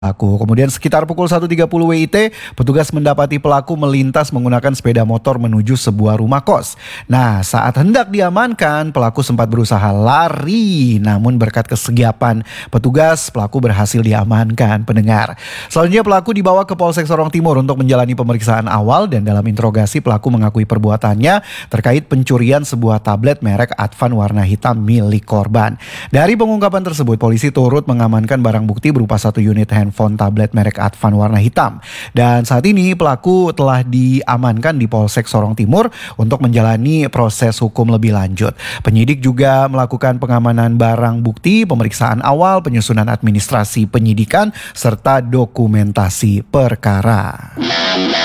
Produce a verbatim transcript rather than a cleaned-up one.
Pelaku. Kemudian sekitar pukul satu tiga puluh W I T, petugas mendapati pelaku melintas menggunakan sepeda motor menuju sebuah rumah kos. Nah, saat hendak diamankan, pelaku sempat berusaha lari, namun berkat kesegapan petugas, pelaku berhasil diamankan. Pendengar. Selanjutnya pelaku dibawa ke Polsek Sorong Timur untuk menjalani pemeriksaan awal dan dalam interogasi pelaku mengakui perbuatannya terkait pencurian sebuah tablet merek Advan warna hitam milik korban. Dari pengungkapan tersebut, polisi turut mengamankan barang bukti berupa satu unit handphone handphone tablet merek Advan warna hitam. Dan saat ini pelaku telah diamankan di Polsek Sorong Timur untuk menjalani proses hukum lebih lanjut. Penyidik juga melakukan pengamanan barang bukti, pemeriksaan awal, penyusunan administrasi penyidikan, serta dokumentasi perkara.